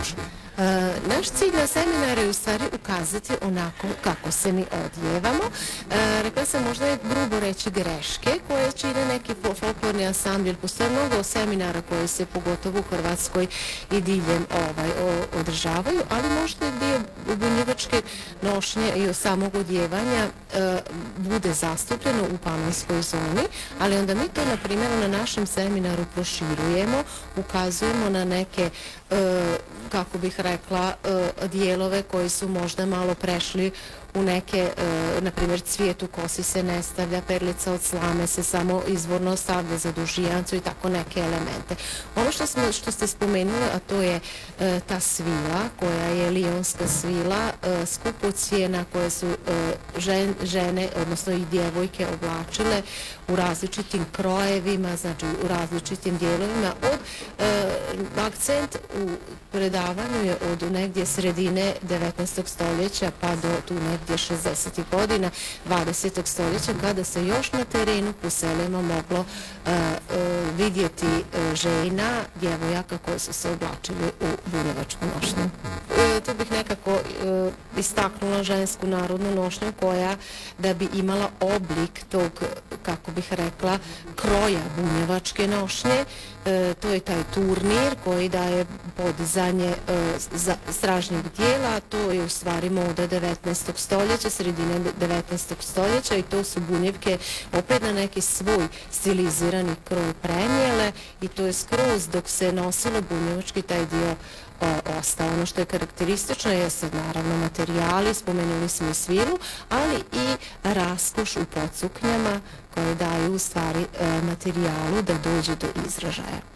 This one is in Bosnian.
Naš cilj na seminaru je u stvari ukazati onako kako se mi odjevamo. Rekla sam možda je grubo reći greške koje čine neki folklorni ansambl. Postoje mnogo seminara koji se pogotovo u Hrvatskoj i diljem održavaju, ali možda dio bunjevačke nošnje i samog odjevanja bude zastupljeno u panonskoj zoni, ali onda mi to na primjer na našem seminaru proširujemo, ukazujemo na neke kako bih rekla, dijelove koji su možda malo prešli u neke, na primjer, cvijet u kosi se ne stavlja, perlica od slame se samo izvorno stavlja za dužijancu i tako neke elemente. Ono što ste spomenuli, a to je ta svila, koja je lijonska svila, skupocijena, koje su žene, odnosno i djevojke oblačile u različitim krojevima, znači u različitim dijelovima. Akcent u predavanju je od negdje sredine 19. stoljeća pa do tu negdje 60. godina 20. stoljeća, kada se još na terenu po selima moglo vidjeti žena, djevojaka koje su se oblačili u bunjevačku nošnju. Tu bih nekako istaknula žensku narodnu nošnju koja, da bi imala oblik tog, kako bih rekla, kroja bunjevačke nošnje, to je taj turnir koji daje podizanje stražnjeg dijela, to je u stvari moda 19. stoljeća, sredine 19. stoljeća, i to su bunjevke opet na neki svoj stilizirani kroj prenijele, i to je skroz dok se nosilo bunjevački taj dio ostao. Ono što je karakteristično jeste naravno materijali, spomenuli smo i svilu, ali i raskoš u podsuknjama koje daju u stvari materijalu da dođe do izražaja.